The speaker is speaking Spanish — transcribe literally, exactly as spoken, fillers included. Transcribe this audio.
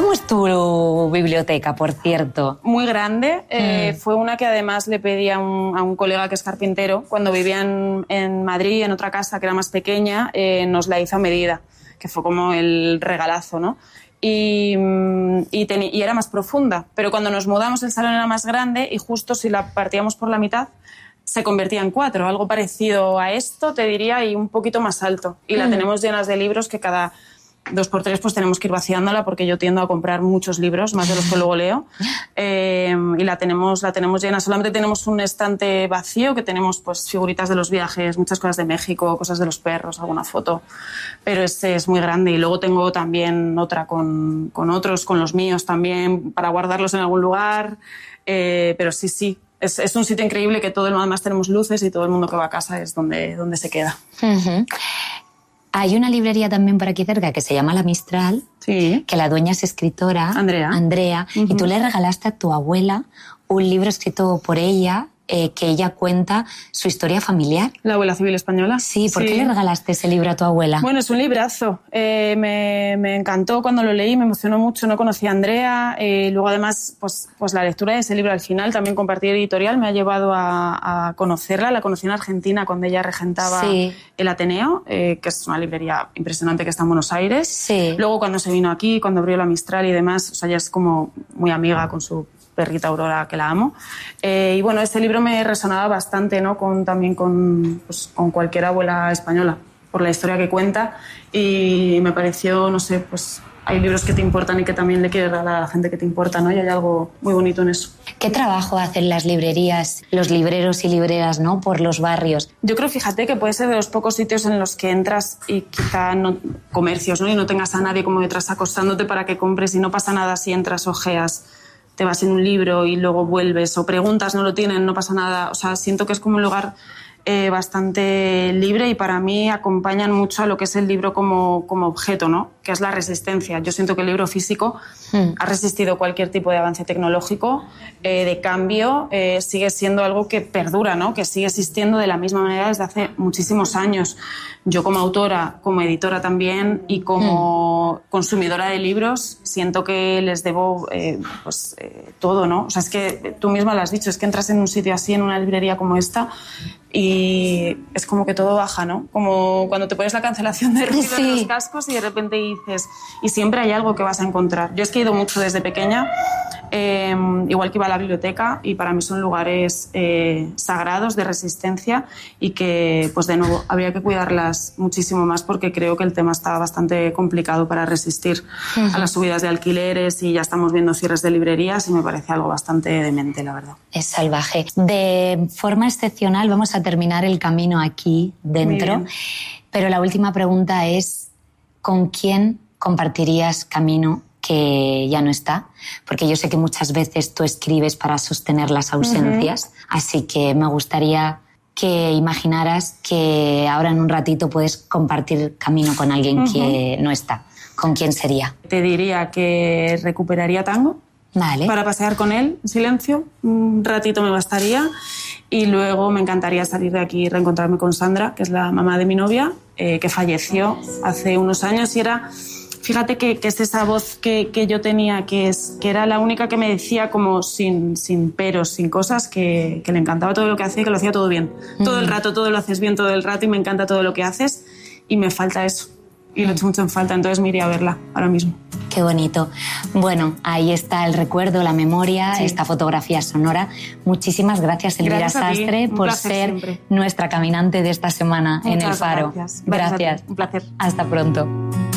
¿Cómo es tu biblioteca, por cierto? Muy grande. Eh, mm. Fue una que además le pedí a un, a un colega que es carpintero. Cuando vivía en, en Madrid, en otra casa que era más pequeña, eh, nos la hizo a medida, que fue como el regalazo, ¿no? Y, y, ten, y era más profunda. Pero cuando nos mudamos el salón era más grande y justo si la partíamos por la mitad se convertía en cuatro. Algo parecido a esto, te diría, y un poquito más alto. Y mm. la tenemos llenas de libros que cada dos por tres pues tenemos que ir vaciándola porque yo tiendo a comprar muchos libros, más de los que luego leo. Eh, y la tenemos, la tenemos llena. Solamente tenemos un estante vacío que tenemos pues figuritas de los viajes, muchas cosas de México, cosas de los perros, alguna foto. Pero este es muy grande. Y luego tengo también otra con, con otros, con los míos también, para guardarlos en algún lugar. Eh, pero sí, sí. Es, es un sitio increíble que todo el mundo, además tenemos luces y todo el mundo que va a casa es donde, donde se queda. Uh-huh. Hay una librería también por aquí cerca que se llama La Mistral, sí. que la dueña es escritora, Andrea, Andrea uh-huh. y tú le regalaste a tu abuela un libro escrito por ella, eh, que ella cuenta su historia familiar. ¿La abuela civil española? Sí, ¿por sí. qué le regalaste ese libro a tu abuela? Bueno, es un librazo. Eh, me, me encantó cuando lo leí, me emocionó mucho, no conocía a Andrea. Eh, luego, además, pues, pues la lectura de ese libro al final, también compartir editorial, me ha llevado a, a conocerla. La conocí en Argentina cuando ella regentaba sí. el Ateneo, eh, que es una librería impresionante que está en Buenos Aires. Sí. Luego, cuando se vino aquí, cuando abrió la Mistral y demás, o sea, ella es como muy amiga con su perrita Aurora, que la amo. Eh, y bueno, este libro me resonaba bastante, ¿no? Con, también con, pues, con cualquier abuela española, por la historia que cuenta. Y me pareció, no sé, pues hay libros que te importan y que también le quieres dar a la gente que te importa, ¿no? Y hay algo muy bonito en eso. ¿Qué trabajo hacen las librerías, los libreros y libreras, ¿no? Por los barrios? Yo creo, fíjate, que puede ser de los pocos sitios en los que entras y quizá no, comercios, ¿no? Y no tengas a nadie como detrás acostándote para que compres y no pasa nada si entras, ojeas, te vas en un libro y luego vuelves o preguntas, no lo tienen, no pasa nada. O sea, siento que es como un lugar eh, bastante libre y para mí acompañan mucho a lo que es el libro como, como objeto, ¿no? Que es la resistencia. Yo siento que el libro físico mm. ha resistido cualquier tipo de avance tecnológico, eh, de cambio, eh, sigue siendo algo que perdura, ¿no? Que sigue existiendo de la misma manera desde hace muchísimos años. Yo como autora, como editora también y como mm. consumidora de libros siento que les debo eh, pues, eh, todo, ¿no? O sea, es que tú misma lo has dicho, es que entras en un sitio así, en una librería como esta y es como que todo baja, ¿no? Como cuando te pones la cancelación de ruido sí. en los cascos y de repente dices, y siempre hay algo que vas a encontrar. Yo es que he ido mucho desde pequeña, eh, igual que iba a la biblioteca, y para mí son lugares eh, sagrados de resistencia y que, pues de nuevo, habría que cuidarlas muchísimo más porque creo que el tema está bastante complicado para resistir uh-huh. a las subidas de alquileres y ya estamos viendo cierres de librerías y me parece algo bastante demente, la verdad. Es salvaje. De forma excepcional vamos a terminar el camino aquí dentro, pero la última pregunta es ¿con quién compartirías camino que ya no está? Porque yo sé que muchas veces tú escribes para sostener las ausencias, uh-huh. así que me gustaría que imaginaras que ahora en un ratito puedes compartir camino con alguien uh-huh. que no está. ¿Con quién sería? Te diría que recuperaría Tango. Vale. Para pasear con él en silencio, un ratito me bastaría y luego me encantaría salir de aquí y reencontrarme con Sandra, que es la mamá de mi novia, eh, que falleció hace unos años y era, fíjate que, que es esa voz que, que yo tenía, que, es, que era la única que me decía como sin, sin peros, sin cosas, que, que le encantaba todo lo que hacía y que lo hacía todo bien. Mm. Todo el rato, todo lo haces bien todo el rato y me encanta todo lo que haces y me falta eso. Y lo echo mucho en falta, entonces me iría a verla ahora mismo. Qué bonito. Bueno, ahí está el recuerdo, la memoria, sí. esta fotografía sonora. Muchísimas gracias, Elvira gracias Sastre, por ser siempre. Nuestra caminante de esta semana Muchas en El Faro. Gracias. Gracias. gracias. Un placer. Hasta pronto.